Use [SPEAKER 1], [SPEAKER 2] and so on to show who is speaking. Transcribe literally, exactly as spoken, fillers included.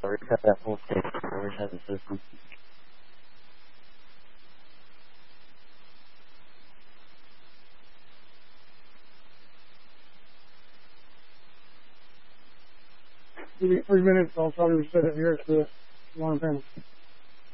[SPEAKER 1] reset that full state. Reset the system.
[SPEAKER 2] Give me three minutes. I'll try to reset it here at the alarm panel.